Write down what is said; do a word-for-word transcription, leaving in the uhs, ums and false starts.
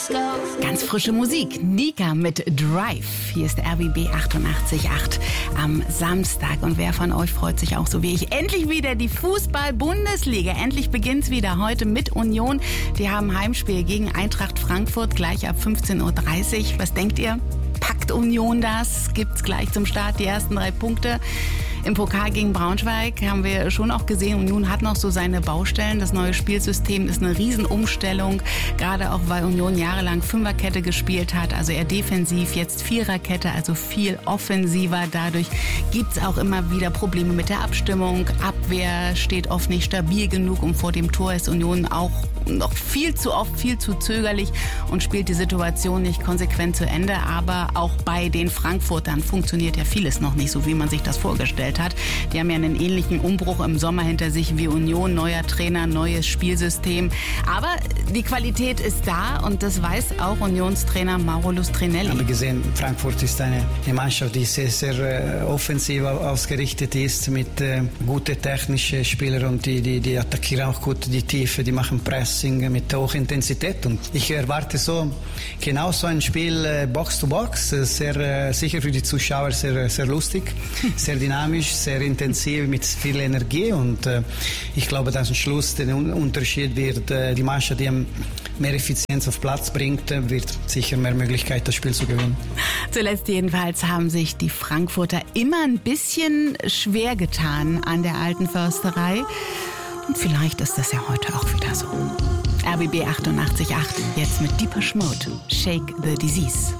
Ganz frische Musik. Nika mit Drive. Hier ist R B B achtundachtzig Komma acht am Samstag. Und wer von euch freut sich auch so wie ich? Endlich wieder die Fußball-Bundesliga. Endlich beginnt's wieder heute mit Union. Die haben Heimspiel gegen Eintracht Frankfurt gleich ab fünfzehn Uhr dreißig. Was denkt ihr? Packt Union das? Gibt's gleich zum Start die ersten drei Punkte? Im Pokal gegen Braunschweig haben wir schon auch gesehen, Union hat noch so seine Baustellen. Das neue Spielsystem ist eine Riesenumstellung, gerade auch, weil Union jahrelang Fünferkette gespielt hat, also eher defensiv, jetzt Viererkette, also viel offensiver. Dadurch gibt's auch immer wieder Probleme mit der Abstimmung. Abwehr steht oft nicht stabil genug und vor dem Tor ist Union auch noch viel zu oft, viel zu zögerlich und spielt die Situation nicht konsequent zu Ende. Aber auch bei den Frankfurtern funktioniert ja vieles noch nicht so, wie man sich das vorgestellt hat. Die haben ja einen ähnlichen Umbruch im Sommer hinter sich wie Union. Neuer Trainer, neues Spielsystem. Aber die Qualität ist da und das weiß auch Unionstrainer Mauro Lustrinelli. Wir haben gesehen, Frankfurt ist eine, eine Mannschaft, die sehr, sehr äh, offensiv ausgerichtet ist, mit äh, guten technischen Spielern und die, die, die attackieren auch gut die Tiefe, die machen Pressing mit hoher Intensität. Und ich erwarte so genau so ein Spiel äh, Box to Box, sehr äh, sicher für die Zuschauer sehr, sehr lustig, sehr dynamisch, sehr intensiv mit viel Energie und äh, ich glaube, dass am Schluss der Unterschied wird, äh, die Mannschaft, die mehr Effizienz auf Platz bringt, äh, wird sicher mehr Möglichkeit, das Spiel zu gewinnen. Zuletzt jedenfalls haben sich die Frankfurter immer ein bisschen schwer getan an der alten Försterei und vielleicht ist das ja heute auch wieder so. R B B achtundachtzig Komma acht, jetzt mit Deepesh Mode, Shake the Disease.